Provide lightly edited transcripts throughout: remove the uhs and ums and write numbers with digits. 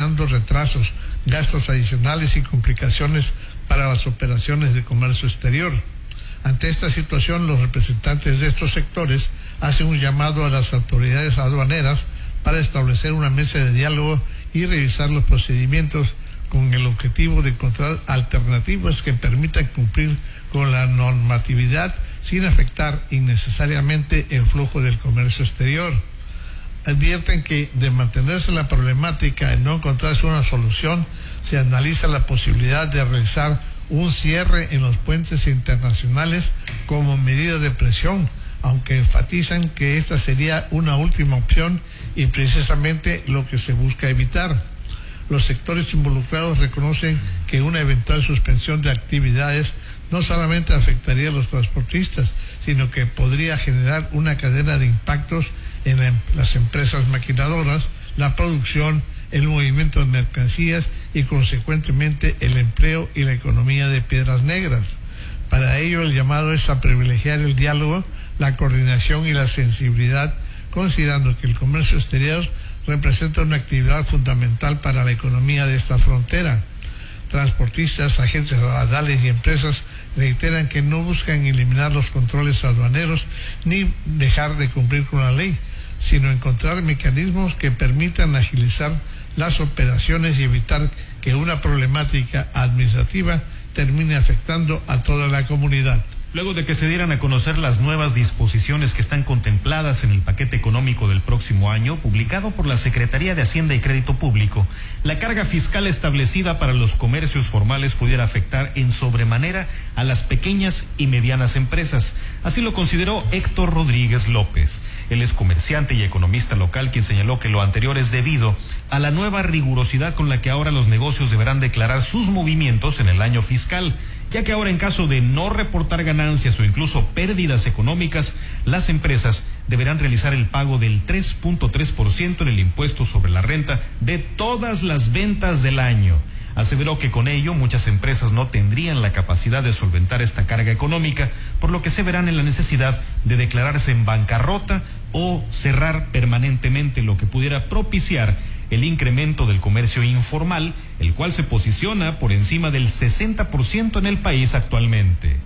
ocasionando retrasos, gastos adicionales y complicaciones para las operaciones de comercio exterior. Ante esta situación, los representantes de estos sectores hacen un llamado a las autoridades aduaneras para establecer una mesa de diálogo y revisar los procedimientos con el objetivo de encontrar alternativas que permitan cumplir con la normatividad sin afectar innecesariamente el flujo del comercio exterior. Advierten que de mantenerse la problemática y no encontrarse una solución, se analiza la posibilidad de realizar un cierre en los puentes internacionales como medida de presión, aunque enfatizan que esta sería una última opción y precisamente lo que se busca evitar. Los sectores involucrados reconocen que una eventual suspensión de actividades no solamente afectaría a los transportistas, sino que podría generar una cadena de impactos en las empresas maquinadoras, la producción, el movimiento de mercancías y consecuentemente el empleo y la economía de Piedras Negras. Para ello, el llamado es a privilegiar el diálogo, la coordinación y la sensibilidad, considerando que el comercio exterior representa una actividad fundamental para la economía de esta frontera. Transportistas, agentes aduanales y empresas reiteran que no buscan eliminar los controles aduaneros ni dejar de cumplir con la ley, sino encontrar mecanismos que permitan agilizar las operaciones y evitar que una problemática administrativa termine afectando a toda la comunidad. Luego de que se dieran a conocer las nuevas disposiciones que están contempladas en el paquete económico del próximo año, publicado por la Secretaría de Hacienda y Crédito Público, la carga fiscal establecida para los comercios formales pudiera afectar en sobremanera a las pequeñas y medianas empresas. Así lo consideró Héctor Rodríguez López. Él es comerciante y economista local, quien señaló que lo anterior es debido a la nueva rigurosidad con la que ahora los negocios deberán declarar sus movimientos en el año fiscal, ya que ahora en caso de no reportar ganancias o incluso pérdidas económicas, las empresas deberán realizar el pago del 3.3% en el impuesto sobre la renta de todas las ventas del año. Aseveró que con ello muchas empresas no tendrían la capacidad de solventar esta carga económica, por lo que se verán en la necesidad de declararse en bancarrota o cerrar permanentemente, lo que pudiera propiciar el incremento del comercio informal, el cual se posiciona por encima del 60% en el país actualmente.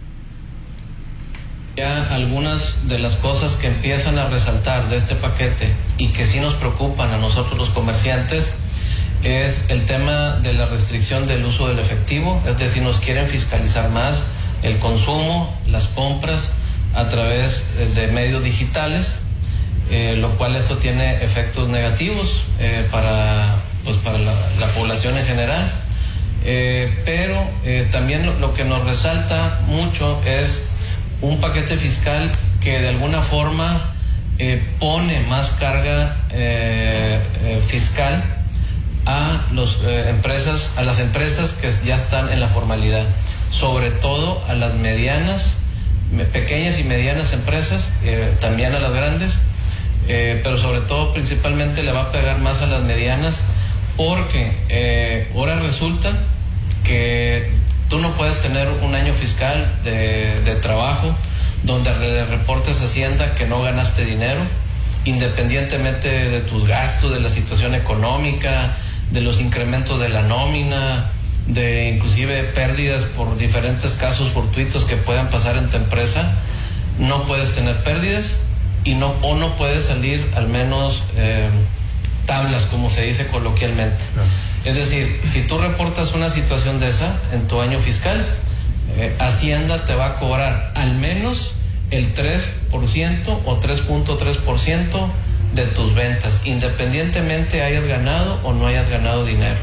Ya algunas de las cosas que empiezan a resaltar de este paquete y que sí nos preocupan a nosotros los comerciantes es el tema de la restricción del uso del efectivo, es decir, nos quieren fiscalizar más el consumo, las compras a través de medios digitales, lo cual esto tiene efectos negativos para la población en general, pero también lo que nos resalta mucho es un paquete fiscal que de alguna forma pone más carga fiscal a las empresas que ya están en la formalidad, sobre todo a las medianas, pequeñas y medianas empresas, también a las grandes, pero sobre todo principalmente le va a pegar más a las medianas, porque ahora resulta que tú no puedes tener un año fiscal de trabajo donde le reportes a Hacienda que no ganaste dinero, independientemente de tus gastos, de la situación económica, de los incrementos de la nómina, de inclusive pérdidas por diferentes casos fortuitos que puedan pasar en tu empresa. No puedes tener pérdidas y no puedes salir al menos tablas, como se dice coloquialmente. Es decir, si tú reportas una situación de esa en tu año fiscal, Hacienda te va a cobrar al menos el 3% o 3.3% de tus ventas, independientemente hayas ganado o no hayas ganado dinero.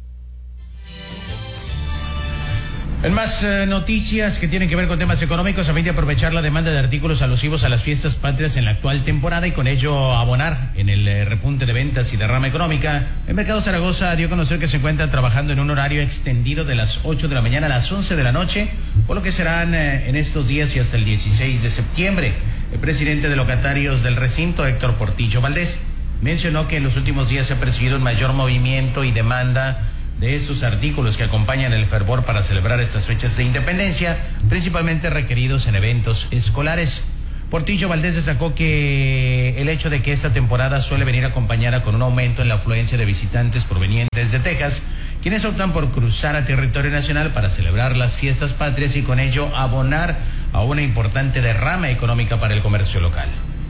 En más noticias que tienen que ver con temas económicos, a fin de aprovechar la demanda de artículos alusivos a las fiestas patrias en la actual temporada y con ello abonar en el repunte de ventas y derrama económica, el Mercado Zaragoza dio a conocer que se encuentra trabajando en un horario extendido de las 8 de la mañana a las 11 de la noche, por lo que serán en estos días y hasta el 16 de septiembre. El presidente de locatarios del recinto, Héctor Portillo Valdés, mencionó que en los últimos días se ha percibido un mayor movimiento y demanda de estos artículos que acompañan el fervor para celebrar estas fechas de independencia, principalmente requeridos en eventos escolares. Portillo Valdés destacó que el hecho de que esta temporada suele venir acompañada con un aumento en la afluencia de visitantes provenientes de Texas, quienes optan por cruzar a territorio nacional para celebrar las fiestas patrias y con ello abonar a una importante derrama económica para el comercio local.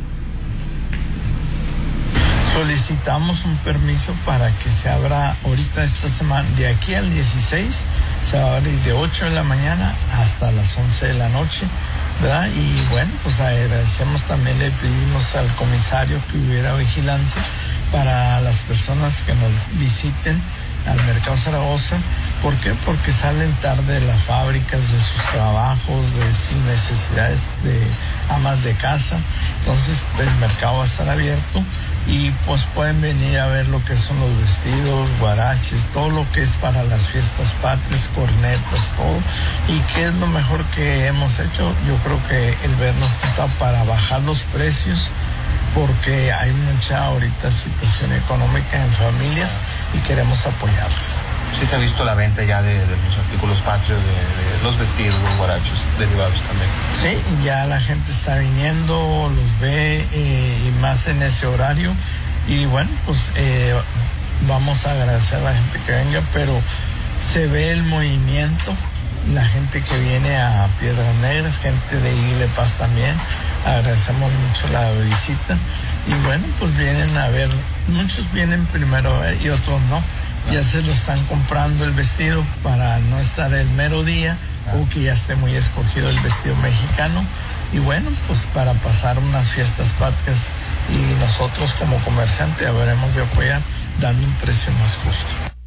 Solicitamos un permiso para que se abra ahorita esta semana, de aquí al 16, se va a abrir de 8 de la mañana hasta las 11 de la noche, ¿verdad? Y bueno, pues agradecemos, también le pedimos al comisario que hubiera vigilancia para las personas que nos visiten al Mercado Zaragoza. ¿Por qué? Porque salen tarde de las fábricas, de sus trabajos, de sus necesidades de amas de casa. Entonces el mercado va a estar abierto y pues pueden venir a ver lo que son los vestidos, guaraches, todo lo que es para las fiestas patrias, cornetas, todo. ¿Y qué es lo mejor que hemos hecho? Yo creo que el vernos juntado para bajar los precios, porque hay mucha ahorita situación económica en familias y queremos apoyarlas. Sí se ha visto la venta ya de los artículos patrios, de los vestidos, los guarachos, derivados también. Sí, ya la gente está viniendo, los ve y más en ese horario. Y bueno, pues vamos a agradecer a la gente que venga, pero se ve el movimiento, la gente que viene a Piedras Negras, gente de Igle Paz también. Agradecemos mucho la visita. Y bueno, pues vienen a ver, muchos vienen primero a ver y otros no. Ya se lo están comprando el vestido para no estar el mero día o que ya esté muy escogido el vestido mexicano. Y bueno, pues para pasar unas fiestas patrias, y nosotros como comerciante habremos de apoyar dando un precio más justo.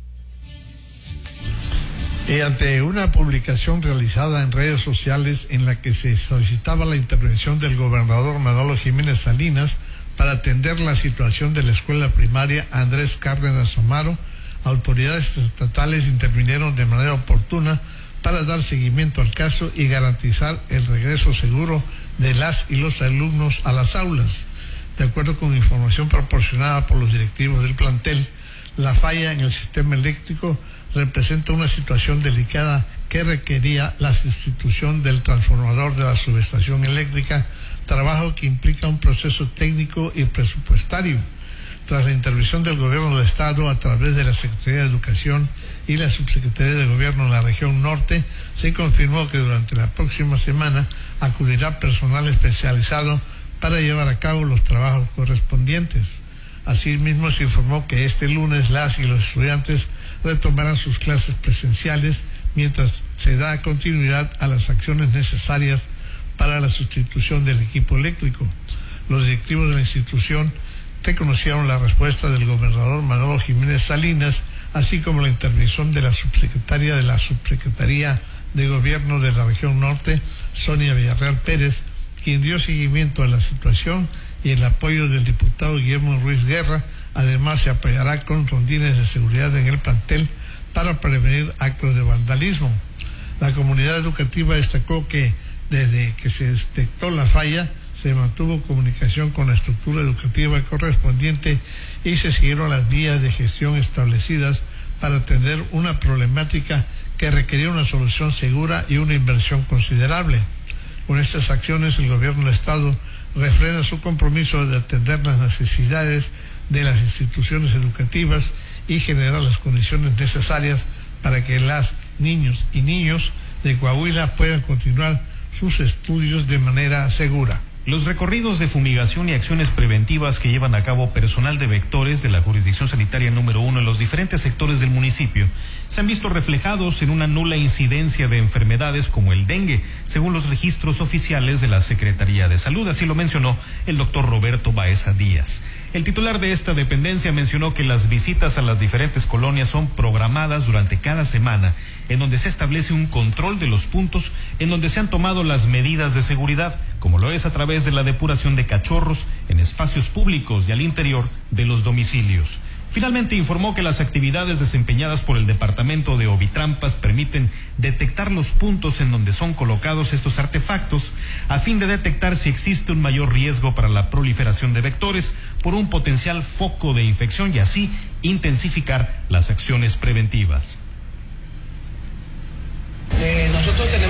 Ante una publicación realizada en redes sociales en la que se solicitaba la intervención del gobernador Manolo Jiménez Salinas para atender la situación de la escuela primaria Andrés Cárdenas Amaro, autoridades estatales intervinieron de manera oportuna para dar seguimiento al caso y garantizar el regreso seguro de las y los alumnos a las aulas. De acuerdo con información proporcionada por los directivos del plantel, la falla en el sistema eléctrico representa una situación delicada que requería la sustitución del transformador de la subestación eléctrica, trabajo que implica un proceso técnico y presupuestario. Tras la intervención del gobierno del estado a través de la Secretaría de Educación y la Subsecretaría de Gobierno en la región norte, se confirmó que durante la próxima semana acudirá personal especializado para llevar a cabo los trabajos correspondientes. Asimismo, se informó que este lunes las y los estudiantes retomarán sus clases presenciales mientras se da continuidad a las acciones necesarias para la sustitución del equipo eléctrico. Los directivos de la institución reconocieron la respuesta del gobernador Manolo Jiménez Salinas, así como la intervención de la subsecretaria de la Subsecretaría de Gobierno de la región norte, Sonia Villarreal Pérez, quien dio seguimiento a la situación, y el apoyo del diputado Guillermo Ruiz Guerra. Además, se apoyará con rondines de seguridad en el plantel para prevenir actos de vandalismo. La comunidad educativa destacó que desde que se detectó la falla, se mantuvo comunicación con la estructura educativa correspondiente y se siguieron las vías de gestión establecidas para atender una problemática que requería una solución segura y una inversión considerable. Con estas acciones, el gobierno del estado refrenda su compromiso de atender las necesidades de las instituciones educativas y generar las condiciones necesarias para que las niños y niños de Coahuila puedan continuar sus estudios de manera segura. Los recorridos de fumigación y acciones preventivas que llevan a cabo personal de vectores de la jurisdicción sanitaria número 1 en los diferentes sectores del municipio se han visto reflejados en una nula incidencia de enfermedades como el dengue, según los registros oficiales de la Secretaría de Salud. Así lo mencionó el doctor Roberto Baeza Díaz. El titular de esta dependencia mencionó que las visitas a las diferentes colonias son programadas durante cada semana, en donde se establece un control de los puntos en donde se han tomado las medidas de seguridad, como lo es a través de la depuración de cachorros en espacios públicos y al interior de los domicilios. Finalmente informó que las actividades desempeñadas por el departamento de Ovitrampas permiten detectar los puntos en donde son colocados estos artefactos a fin de detectar si existe un mayor riesgo para la proliferación de vectores por un potencial foco de infección y así intensificar las acciones preventivas. Nosotros tenemos un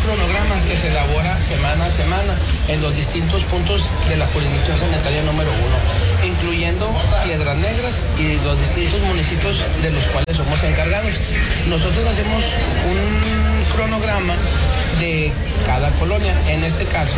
cronograma que se elabora semana a semana en los distintos puntos de la jurisdicción sanitaria número 1, incluyendo Piedras Negras y los distintos municipios de los cuales somos encargados. Nosotros hacemos un cronograma de cada colonia. En este caso,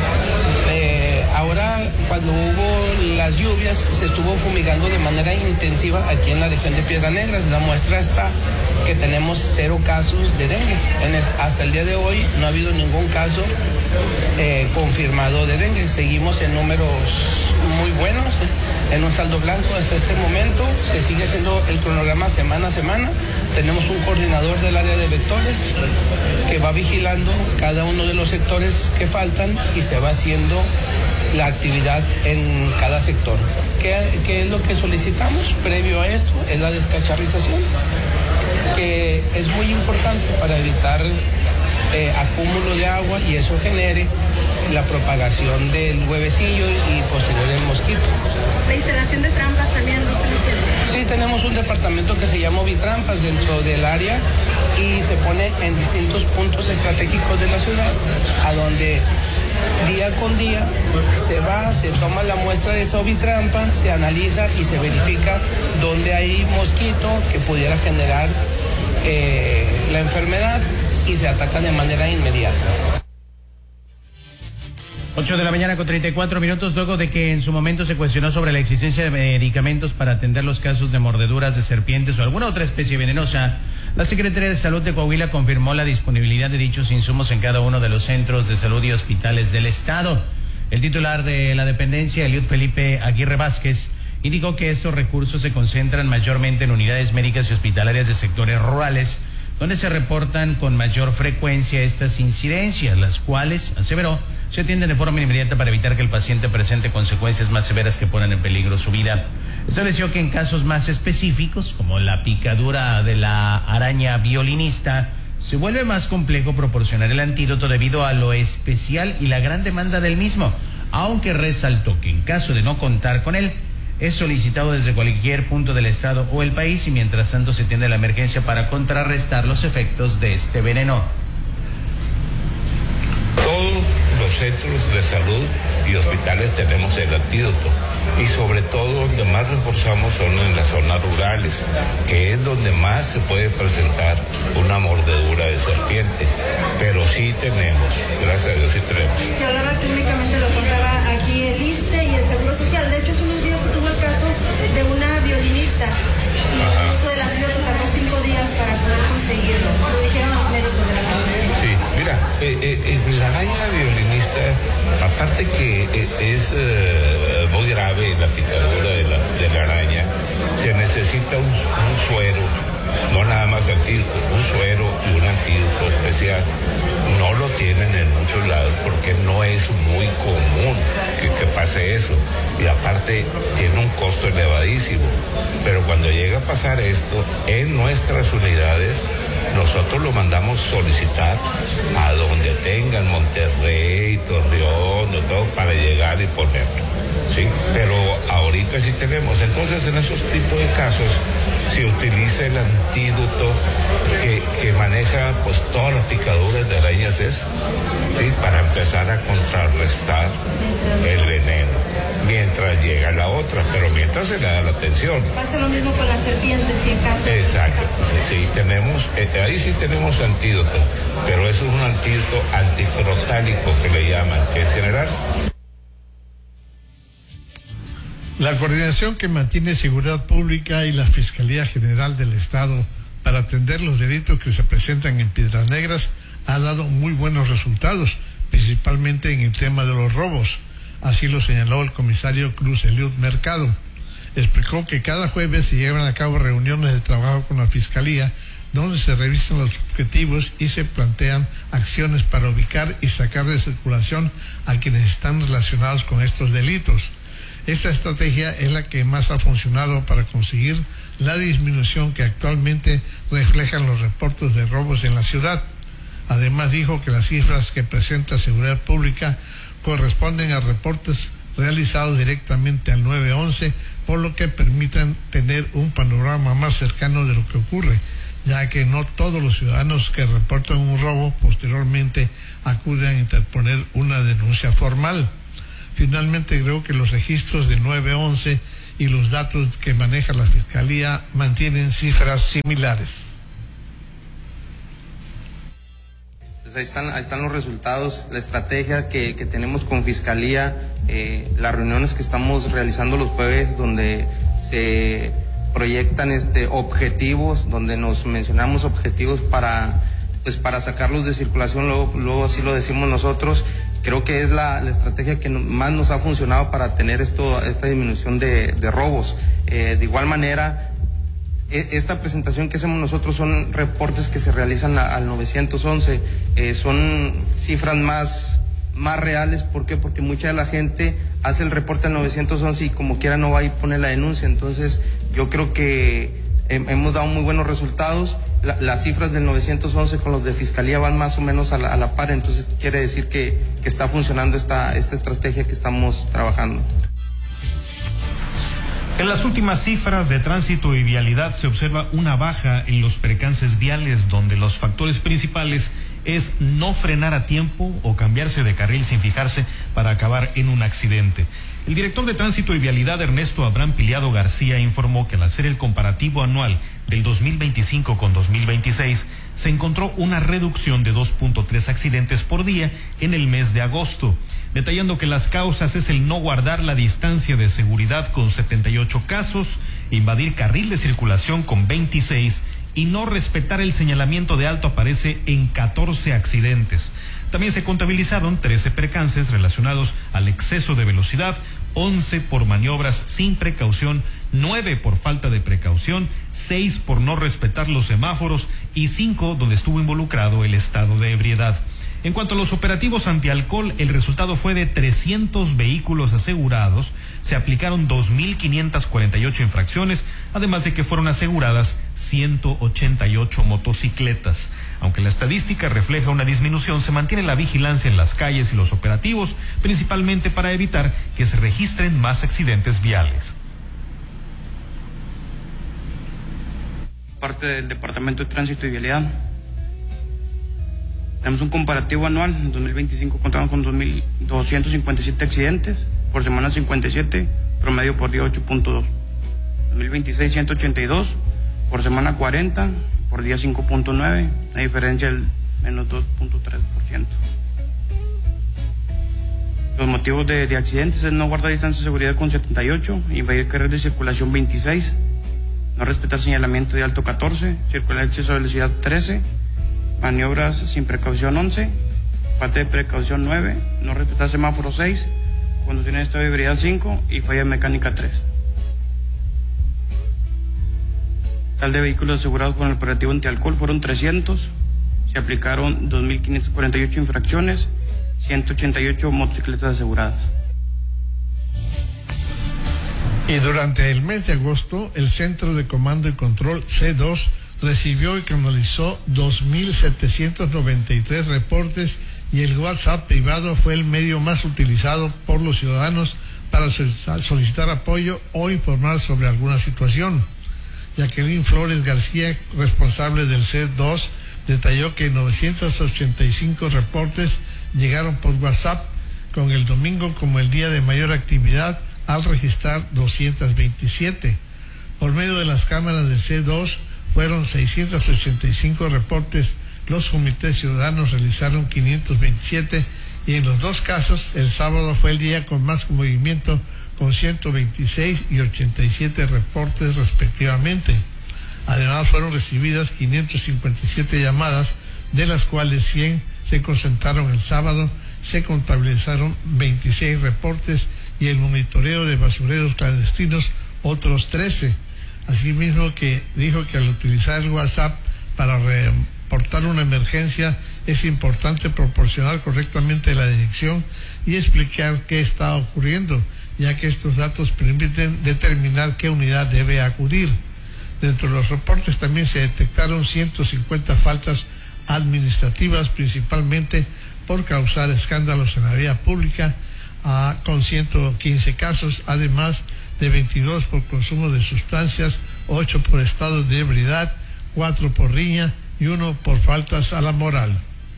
ahora cuando hubo las lluvias se estuvo fumigando de manera intensiva aquí en la región de Piedras Negras. La muestra está que tenemos 0 casos de dengue. Hasta el día de hoy no ha habido ningún caso confirmado de dengue. Seguimos en números muy buenos, en un saldo blanco hasta este momento. Se sigue haciendo el cronograma semana a semana. Tenemos un coordinador del área de vectores que va vigilando cada uno de los sectores que faltan y se va haciendo la actividad en cada sector. ¿Qué es lo que solicitamos previo a esto? Es la descacharrización, que es muy importante para evitar acúmulo de agua y eso genere la propagación del huevecillo y posterior el mosquito. La instalación de trampas también lo están haciendo. Sí, tenemos un departamento que se llama Ovitrampas dentro del área y se pone en distintos puntos estratégicos de la ciudad, a donde día con día se toma la muestra de esa ovitrampa, se analiza y se verifica dónde hay mosquito que pudiera generar la enfermedad y se ataca de manera inmediata. 8 de la mañana con 34 minutos, luego de que en su momento se cuestionó sobre la existencia de medicamentos para atender los casos de mordeduras de serpientes o alguna otra especie venenosa, la Secretaría de Salud de Coahuila confirmó la disponibilidad de dichos insumos en cada uno de los centros de salud y hospitales del estado. El titular de la dependencia, Eliud Felipe Aguirre Vázquez, indicó que estos recursos se concentran mayormente en unidades médicas y hospitalarias de sectores rurales, donde se reportan con mayor frecuencia estas incidencias, las cuales, aseveró, se atienden de forma inmediata para evitar que el paciente presente consecuencias más severas que pongan en peligro su vida. Estableció que en casos más específicos, como la picadura de la araña violinista, se vuelve más complejo proporcionar el antídoto debido a lo especial y la gran demanda del mismo, aunque resaltó que en caso de no contar con él, es solicitado desde cualquier punto del estado o el país y mientras tanto se atiende la emergencia para contrarrestar los efectos de este veneno. Todos los centros de salud y hospitales tenemos el antídoto y sobre todo donde más reforzamos son en las zonas rurales, que es donde más se puede presentar una mordedura de serpiente, pero sí tenemos, gracias a Dios sí tenemos. Se hablaba que únicamente lo contaba aquí el ISSSTE y el Seguro Social. De hecho, hace unos días tuvo el caso de una violinista y el uso del antídoto tardó 5 días para poder conseguirlo. Lo dijeron los médicos de la población. Sí, mira, la araña violinista, aparte que es muy grave la picadura de la araña, se necesita un suero, no nada más antídoto, un suero y un antídoto especial. No lo tienen en muchos lados porque no es muy común que pase eso y aparte tiene un costo elevadísimo, pero cuando llega a pasar esto en nuestras unidades nosotros lo mandamos solicitar a donde tengan Monterrey, Torreón, todo para llegar y ponerlo, ¿sí? Pero ahorita sí tenemos. Entonces en esos tipos de casos se utiliza el antídoto que maneja pues todas las picaduras de arañas, ¿sí? Para empezar a contrarrestar el veneno mientras llega la otra, pero mientras se le da la atención. Pasa lo mismo con las serpientes, si en caso. Exacto, sí, tenemos, ahí sí tenemos antídoto, pero es un antídoto anticrotálico que le llaman, que es general. La coordinación que mantiene Seguridad Pública y la Fiscalía General del Estado para atender los delitos que se presentan en Piedras Negras ha dado muy buenos resultados, principalmente en el tema de los robos. Así lo señaló el comisario Cruz Eliud Mercado. Explicó que cada jueves se llevan a cabo reuniones de trabajo con la Fiscalía, donde se revisan los objetivos y se plantean acciones para ubicar y sacar de circulación a quienes están relacionados con estos delitos. Esta estrategia es la que más ha funcionado para conseguir la disminución que actualmente reflejan los reportes de robos en la ciudad. Además dijo que las cifras que presenta Seguridad Pública corresponden a reportes realizados directamente al 911, por lo que permitan tener un panorama más cercano de lo que ocurre, ya que no todos los ciudadanos que reportan un robo posteriormente acuden a interponer una denuncia formal. Finalmente, creo que los registros de 911 y los datos que maneja la Fiscalía mantienen cifras similares. Pues ahí están los resultados, la estrategia que tenemos con Fiscalía, las reuniones que estamos realizando los jueves donde se proyectan objetivos, donde nos mencionamos objetivos para sacarlos de circulación, luego así lo decimos nosotros. Creo que es la estrategia que más nos ha funcionado para tener esta disminución de robos. De igual manera, esta presentación que hacemos nosotros son reportes que se realizan al 911, son cifras más reales. ¿Por qué? Porque mucha de la gente hace el reporte al 911 y como quiera no va y pone la denuncia. Entonces yo creo que hemos dado muy buenos resultados. Las cifras del 911 con los de Fiscalía van más o menos a la par, entonces quiere decir que está funcionando esta estrategia que estamos trabajando. En las últimas cifras de tránsito y vialidad se observa una baja en los percances viales, donde los factores principales es no frenar a tiempo o cambiarse de carril sin fijarse para acabar en un accidente. El director de Tránsito y Vialidad, Ernesto Abraham Piliado García, informó que al hacer el comparativo anual del 2025 con 2026, se encontró una reducción de 2.3 accidentes por día en el mes de agosto, detallando que las causas es el no guardar la distancia de seguridad con 78 casos, invadir carril de circulación con 26 y no respetar el señalamiento de alto aparece en 14 accidentes. También se contabilizaron 13 percances relacionados al exceso de velocidad, 11 por maniobras sin precaución, 9 por falta de precaución, 6 por no respetar los semáforos y 5 donde estuvo involucrado el estado de ebriedad. En cuanto a los operativos antialcohol, el resultado fue de 300 vehículos asegurados, se aplicaron 2.548 infracciones, además de que fueron aseguradas 188 motocicletas. Aunque la estadística refleja una disminución, se mantiene la vigilancia en las calles y los operativos, principalmente para evitar que se registren más accidentes viales. Parte del Departamento de Tránsito y Vialidad. Tenemos un comparativo anual. En 2025 contamos con 2.257 accidentes, por semana 57, promedio por día 8.2. 2026 182, por semana 40, por día 5.9, la diferencia del menos 2.3%. Los motivos de accidentes es no guardar distancia de seguridad con 78, invadir carriles de circulación 26, no respetar señalamiento de alto 14, circular exceso de velocidad 13, maniobras sin precaución 11, falta de precaución 9, no respetar semáforo 6, conducir en estado de ebriedad 5 y falla mecánica 3. Total de vehículos asegurados con el operativo antialcohol fueron 300, se aplicaron 2.548 infracciones, 188 motocicletas aseguradas. Y durante el mes de agosto, el Centro de Comando y Control C2 recibió y canalizó 2.793 reportes y el WhatsApp privado fue el medio más utilizado por los ciudadanos para solicitar apoyo o informar sobre alguna situación. Jacqueline Flores García, responsable del C2, detalló que 985 reportes llegaron por WhatsApp, con el domingo como el día de mayor actividad al registrar 227. Por medio de las cámaras del C2 fueron 685 reportes, los comités ciudadanos realizaron 527 y en los dos casos el sábado fue el día con más movimiento, con 126 y 87 reportes respectivamente. Además fueron recibidas 557 llamadas, de las cuales 100 se concentraron el sábado, se contabilizaron 26 reportes y el monitoreo de basureros clandestinos otros 13. Asimismo que dijo que al utilizar el WhatsApp para reportar una emergencia es importante proporcionar correctamente la dirección y explicar qué está ocurriendo, ya que estos datos permiten determinar qué unidad debe acudir. Dentro de los reportes también se detectaron 150 faltas administrativas, principalmente por causar escándalos en la vía pública, con 115 casos, además de 22 por consumo de sustancias, 8 por estado de ebriedad, 4 por riña y 1 por faltas a la moral.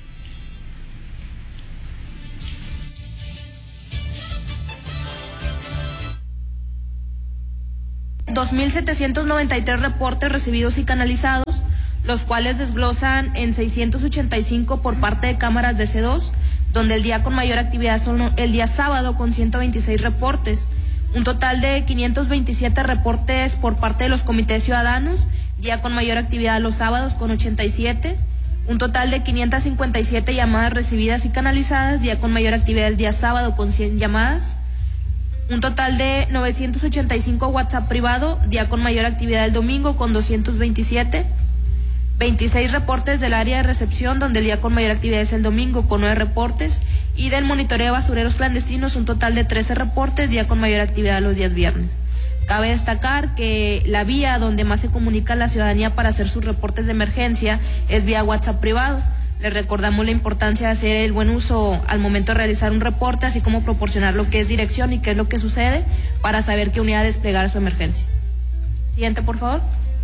$2,793 reportes recibidos y canalizados, los cuales desglosan en 685 por parte de cámaras de C2, donde el día con mayor actividad son el día sábado con 126 reportes, un total de 527 reportes por parte de los comités ciudadanos, día con mayor actividad los sábados con 87, un total de 557 llamadas recibidas y canalizadas, día con mayor actividad el día sábado con 100 llamadas, un total de 985 WhatsApp privado, día con mayor actividad el domingo con 227, 26 reportes del área de recepción, donde el día con mayor actividad es el domingo con 9 reportes, y del monitoreo de basureros clandestinos un total de 13 reportes, día con mayor actividad los días viernes. Cabe destacar que la vía donde más se comunica a la ciudadanía para hacer sus reportes de emergencia es vía WhatsApp privado. Les recordamos la importancia de hacer el buen uso al momento de realizar un reporte, así como proporcionar lo que es dirección y qué es lo que sucede para saber qué unidad desplegar su emergencia. Siguiente, por favor.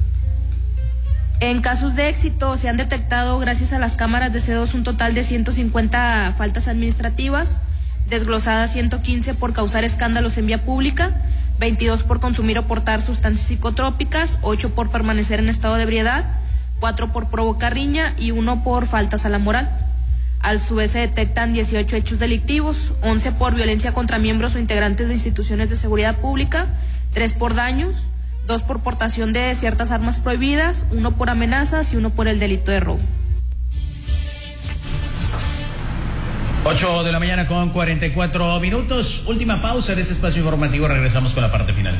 En casos de éxito se han detectado, gracias a las cámaras de C2, un total de 150 faltas administrativas, desglosadas 115 por causar escándalos en vía pública, 22 por consumir o portar sustancias psicotrópicas, 8 por permanecer en estado de ebriedad, 4 por provocar riña y 1 por faltas a la moral. A su vez se detectan 18 hechos delictivos, 11 por violencia contra miembros o integrantes de instituciones de seguridad pública, 3 por daños, 2 por portación de ciertas armas prohibidas, 1 por amenazas y 1 por el delito de robo. 8 de la mañana con 44 minutos. Última pausa de este espacio informativo. Regresamos con la parte final.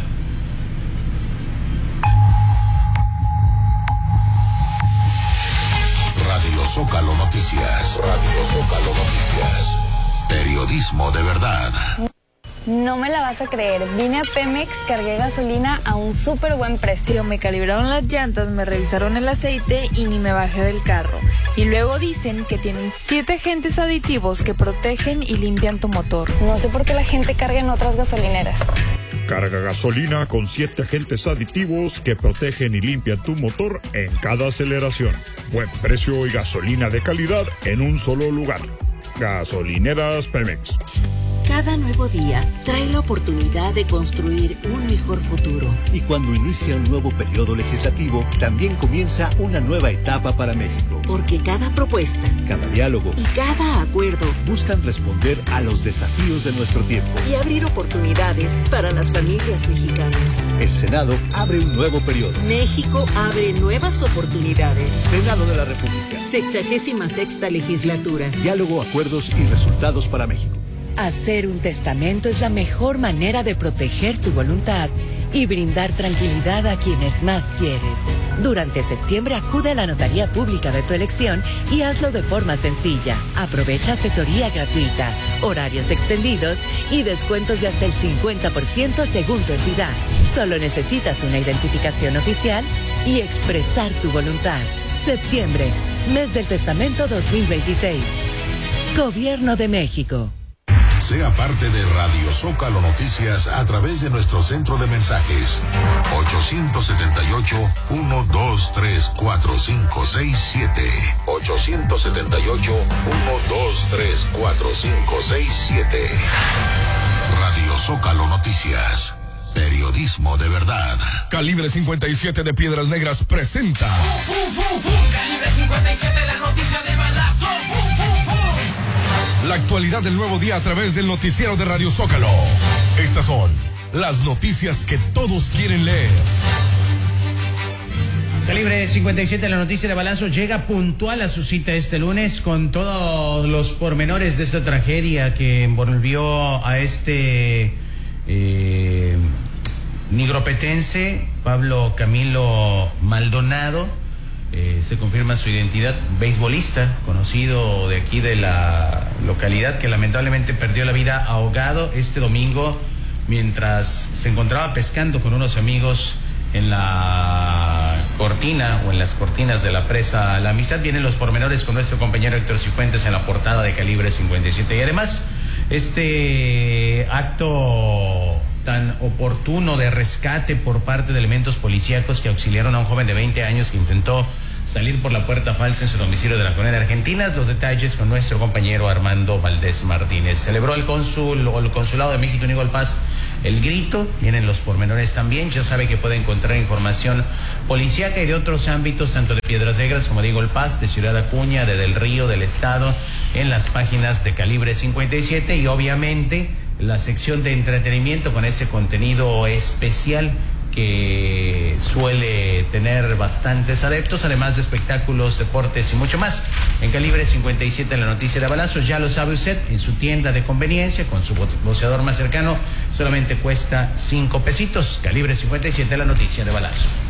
Radio Zócalo Noticias. Radio Zócalo Noticias. Periodismo de verdad. No me la vas a creer, vine a Pemex, cargué gasolina a un súper buen precio. Me calibraron las llantas, me revisaron el aceite y ni me bajé del carro. Y luego dicen que tienen 7 agentes aditivos que protegen y limpian tu motor. No sé por qué la gente carga en otras gasolineras. Carga gasolina con 7 agentes aditivos que protegen y limpian tu motor en cada aceleración. Buen precio y gasolina de calidad en un solo lugar. Gasolineras Pemex. Cada nuevo día trae la oportunidad de construir un mejor futuro. Y cuando inicia un nuevo periodo legislativo, también comienza una nueva etapa para México. Porque cada propuesta, cada diálogo y cada acuerdo buscan responder a los desafíos de nuestro tiempo y abrir oportunidades para las familias mexicanas. El Senado abre un nuevo periodo. México abre nuevas oportunidades. Senado de la República. 66ª legislatura. Diálogo, acuerdos y resultados para México. Hacer un testamento es la mejor manera de proteger tu voluntad y brindar tranquilidad a quienes más quieres. Durante septiembre acude a la notaría pública de tu elección y hazlo de forma sencilla. Aprovecha asesoría gratuita, horarios extendidos y descuentos de hasta el 50% según tu entidad. Solo necesitas una identificación oficial y expresar tu voluntad. Septiembre, mes del testamento 2026. Gobierno de México. Sea parte de Radio Zócalo Noticias a través de nuestro centro de mensajes 878-123-4567 878-123-4567. Radio Zócalo Noticias. Periodismo de verdad. Calibre 57 de Piedras Negras presenta Calibre 57, la noticia de balazo. la actualidad del nuevo día a través del noticiero de Radio Zócalo. Estas son las noticias que todos quieren leer. Calibre 57, la noticia de balazo, llega puntual a su cita este lunes con todos los pormenores de esta tragedia que envolvió a este nigropetense, Pablo Camilo Maldonado. Se confirma su identidad, beisbolista, conocido de aquí de la localidad, que lamentablemente perdió la vida ahogado este domingo mientras se encontraba pescando con unos amigos en la cortina o en las cortinas de la presa La Amistad. Vienen los pormenores con nuestro compañero Héctor Cifuentes en la portada de Calibre 57. Y además, este acto tan oportuno de rescate por parte de elementos policíacos que auxiliaron a un joven de 20 años que intentó salir por la puerta falsa en su domicilio de la colonia Argentina. Los detalles con nuestro compañero Armando Valdés Martínez. Celebró el Consulado de México en Eagle Pass el grito, vienen los pormenores también. Ya sabe que puede encontrar información policíaca y de otros ámbitos, tanto de Piedras Negras como de Eagle Pass, de Ciudad Acuña, de Del Río, del Estado, en las páginas de Calibre 57 y obviamente la sección de entretenimiento con ese contenido especial que suele tener bastantes adeptos, además de espectáculos, deportes y mucho más. En Calibre 57, la noticia de balazos, ya lo sabe usted, en su tienda de conveniencia, con su boceador más cercano, solamente cuesta 5 pesitos. Calibre 57, la noticia de balazos.